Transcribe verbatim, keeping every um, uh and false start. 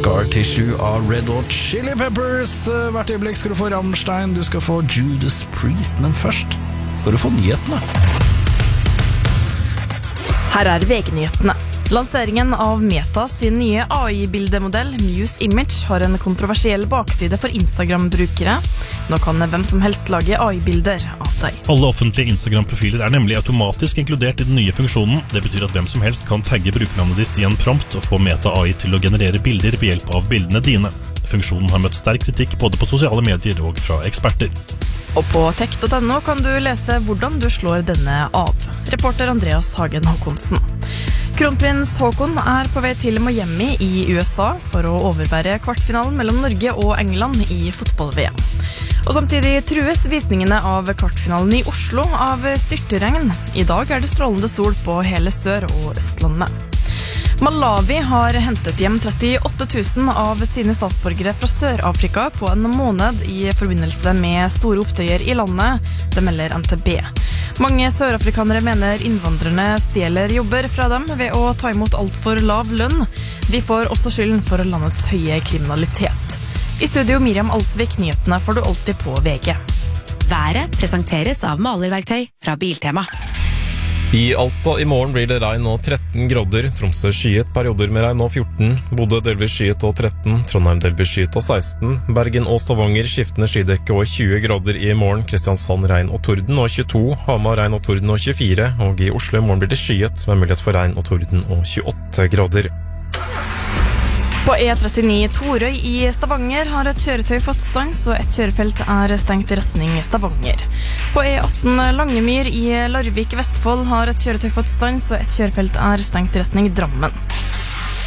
Scar Tissue av Red Hot Chili Peppers. Hvert øyeblikk skal du få Rammstein, du skal få Judas Priest, men først skal du få nyhetene. Her er V G-nyhetene. Lanseringen av Meta sin nye A I-bildemodell Muse Image har en kontroversiell bakside for Instagram-brukere. Nå kan hvem som helst lage A I-bilder av deg. Alle offentlige Instagram-profiler er nemlig automatisk inkludert i den nye funksjonen. Det betyr at hvem som helst kan tagge brukernavnet ditt i en prompt og få Meta A I til å generere bilder ved hjelp av bildene dine. Funksjonen har møtt sterk kritikk både på sosiale medier og fra eksperter. Og på tech punktum no kan du lese hvordan du slår denne av. Reporter Andreas Hagen Håkonsen. Kronprins Håkon er på vei til Miami i U S A for å overvære kvartfinalen mellom Norge og England i fotball-V M. Og samtidig trues visningene av kvartfinalen i Oslo av styrteregn. I dag er det strålende sol på hele Sør- og Østlandet. Malawi har hentet hjem trettiåtte tusen av sine statsborgere fra Sør-Afrika på en måned i forbindelse med store opptøyer i landet, det melder N T B. Mange sørafrikanere mener innvandrerne stjeler jobber fra dem ved å ta imot alt for lav lønn. De får også skylden for landets høye kriminalitet. I studio Miriam Alsvik, nyhetene får du alltid på V G. Været presenteres av malerverktøy fra Biltema. I Alta i morgen blir det regn og tretten grader, Tromsø skyet, perioder med regn og fjorten, Bodø delvis skyet og tretten, Trondheim delvis skyet og seksten, Bergen og Stavanger skiftende skydekke og tjue grader i morgen, Kristiansand regn og torden og tjueto, Hamar regn og torden og tjuefire, og i Oslo i morgen blir det skyet med mulighet for regn og torden og tjueåtte grader. På E trettini Torøy i Stavanger har et kjøretøy fått stans, og et kjørefelt er stengt i retning Stavanger. På E atten Langemyr i Larvik, Vestfold har et kjøretøy fått stans, og et kjørefelt er stengt i retning Drammen.